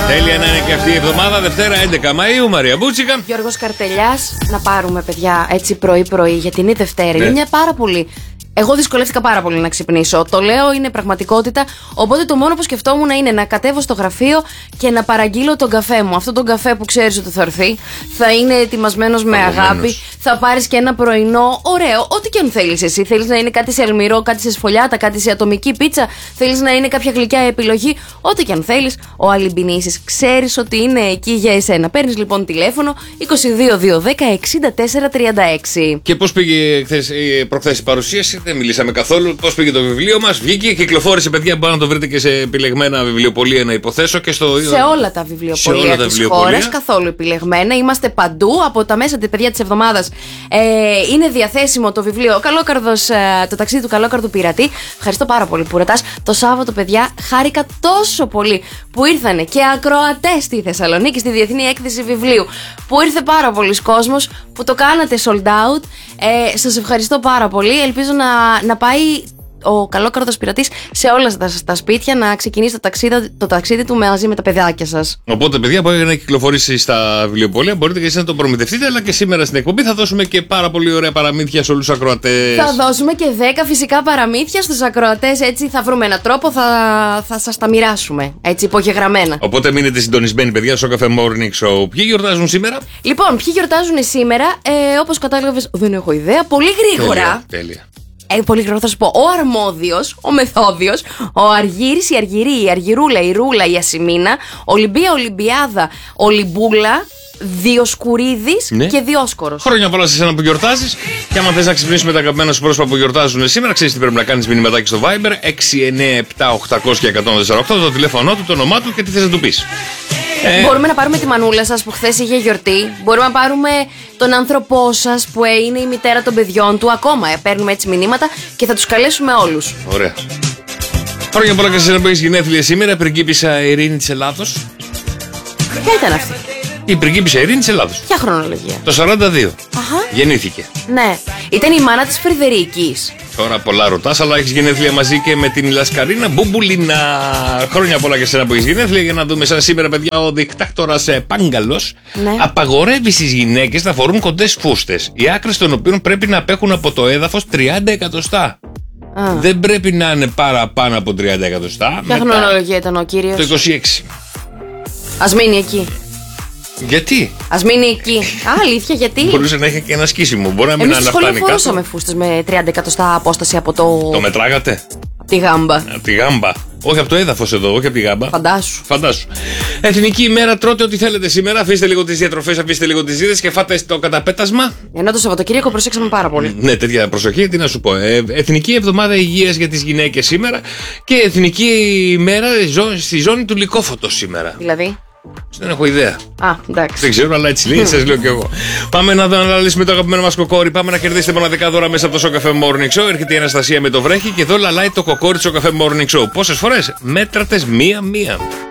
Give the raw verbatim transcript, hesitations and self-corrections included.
Τέλεια να είναι και αυτή η εβδομάδα, Δευτέρα έντεκα Μαΐου, Μαρία Μπούτσικα. Γιώργος Καρτελιάς, να πάρουμε παιδιά έτσι πρωί-πρωί, γιατί είναι Δευτέρα. Ναι. Είναι μια πάρα πολύ. Εγώ δυσκολεύτηκα πάρα πολύ να ξυπνήσω. Το λέω, είναι πραγματικότητα. Οπότε το μόνο που σκεφτόμουν είναι να κατέβω στο γραφείο και να παραγγείλω τον καφέ μου. Αυτό τον καφέ που ξέρεις ότι θα έρθει. Θα είναι ετοιμασμένος με αγάπη. Θα πάρεις και ένα πρωινό ωραίο. Ό,τι και αν θέλεις εσύ. Θέλεις να είναι κάτι σε αλμυρό, κάτι σε σφολιάτα, κάτι σε ατομική πίτσα. Θέλεις να είναι κάποια γλυκιά επιλογή. Ό,τι και αν θέλεις. Ο Αλυμπινήσης ξέρεις ότι είναι εκεί για εσένα. Παίρνεις λοιπόν τηλέφωνο είκοσι δύο δύο δέκα εξήντα τέσσερα τριάντα έξι. Και πώς πήγε προχθές η παρουσίαση? Δεν μιλήσαμε καθόλου. Πώς πήγε το βιβλίο μας? Βγήκε, κυκλοφόρησε, παιδιά. Μπορεί να το βρείτε και σε επιλεγμένα βιβλιοπωλεία, να υποθέσω. Και στο... Σε όλα τα βιβλιοπωλεία της χώρας, καθόλου επιλεγμένα. Είμαστε παντού. Από τα μέσα της παιδιά της εβδομάδας ε, είναι διαθέσιμο το βιβλίο Ο Καλόκαρδος, ε, το ταξίδι του Καλόκαρδου Πειρατή. Ευχαριστώ πάρα πολύ που ρωτάς. Το Σάββατο, παιδιά, χάρηκα τόσο πολύ που ήρθανε και ακροατές στη Θεσσαλονίκη, στη Διεθνή Έκθεση Βιβλίου. Που ήρθε πάρα πολλοί κόσμος, που το κάνατε sold out. Ε, σας ευχαριστώ πάρα πολύ. Ελπίζω να, να πάει ο Καλόκαρδος Πειρατής σε όλα τα, τα σπίτια, να ξεκινήσει το ταξίδι, το ταξίδι του μαζί με τα παιδάκια σας. Οπότε, παιδιά, που έγινε να κυκλοφορήσει στα βιβλιοπωλεία, μπορείτε και εσείς να το προμηθευτείτε. Αλλά και σήμερα στην εκπομπή θα δώσουμε και πάρα πολύ ωραία παραμύθια σε όλους τους ακροατές. Θα δώσουμε και δέκα φυσικά παραμύθια στους ακροατές. Έτσι θα βρούμε έναν τρόπο, θα, θα σας τα μοιράσουμε. Έτσι, υπογεγραμμένα. Οπότε μείνετε συντονισμένοι, παιδιά, στο Cafe Morning Show. Ποιοι γιορτάζουν σήμερα? Λοιπόν, ποιοι γιορτάζουν σήμερα, ε, όπως κατάλαβες, δεν έχω ιδέα. Πολύ γρήγορα. Τέλεια, τέλεια. Ε, πολύ γρήγορα θα σου πω. Ο Αρμόδιος, ο Μεθόδιος, ο Αργύρης, η Αργυρή, η Αργυρούλα, η Ρούλα, η Ασημίνα, Ολυμπία, Ολυμπιάδα, Ολυμπούλα, Διοσκουρίδης, ναι, και Διόσκορος. Χρόνια πολλά σε εσένα που γιορτάζεις. Και άμα θες να ξυπνήσουμε τα αγαπημένα σου πρόσωπα που γιορτάζουν σήμερα, ξέρεις τι πρέπει να κάνεις? Μηνυματάκι στο Viber έξι εννιά επτά οκτακόσια εκατόν τέσσερα οκτώ, το τηλέφωνο του, το όνομά του και τι θες να του πεις. Ε... Μπορούμε να πάρουμε τη μανούλα σας που χθες είχε γιορτή. Μπορούμε να πάρουμε τον άνθρωπό σας που είναι η μητέρα των παιδιών του. Ακόμα ε, παίρνουμε έτσι μηνύματα και θα τους καλέσουμε όλους. Ωραία. Χρόνια πολλά και σε εσένα που έχεις γενέθλια σήμερα, πριγκίπισσα Ειρήνη της Ελλάδος. Ποια ήταν αυτή? Η πριγκίπισσα Ειρήνη της Ελλάδος. Ποια χρονολογία? Το σαράντα δύο. Αχα. Γεννήθηκε. Ναι. Ήταν η μάνα της Φρυδερίκης. Τώρα πολλά ρωτάς, αλλά έχεις γενέθλια μαζί και με την Λασκαρίνα Μπουμπουλίνα. Χρόνια πολλά και σένα που έχεις γενέθλια. Για να δούμε σαν σήμερα, παιδιά, ο δικτάκτορας Πάγκαλος, ναι, απαγορεύει στις γυναίκες να φορούν κοντές φούστες, οι άκρες των οποίων πρέπει να απέχουν από το έδαφος τριάντα εκατοστά. Α. Δεν πρέπει να είναι παραπάνω από τριάντα εκατοστά. Ποια χρονολογία ήταν ο κύριος? Το είκοσι έξι. Ας μείνει εκεί. Γιατί? Ας μείνει εκεί. Α, αλήθεια, γιατί? Μπορούσε να έχει και ένα σκίσιμο. Μπορεί να μην αναφτάνει κάτω. Εμείς στη σχολή φορούσαμε φούστες με τριάντα εκατοστά απόσταση από το... Το μετράγατε? Από τη γάμπα. Από τη γάμπα. Όχι από το έδαφος εδώ, όχι από τη γάμπα. Φαντάσου. Φαντάσου. Εθνική ημέρα, τρώτε ό,τι θέλετε σήμερα. Αφήστε λίγο τις διατροφές, αφήστε λίγο τις ζύδες και φάτε το καταπέτασμα. Ενώ το Σαββατοκύριακο προσέξαμε πάρα πολύ. Ναι, τέτοια προσοχή, τι να σου πω. Ε, Εθνική Εβδομάδα Υγείας για τις γυναίκες σήμερα και Εθνική ημέρα στη ζώνη του Λυκόφωτος σήμερα. Δηλαδή? Δεν έχω ιδέα. Α, εντάξει. Δεν ξέρω, αλλά έτσι λέει, σας λέω κι εγώ. Πάμε να αναλύσουμε το αγαπημένο μας κοκόρι. Πάμε να κερδίσετε μοναδικά δώρα μέσα από το Cafe Morning Show. Έρχεται η Αναστασία με το βρέχει και εδώ λαλάει το κοκόρι στο Cafe Morning Show. Πόσες φορές? Μέτρατες μία-μία.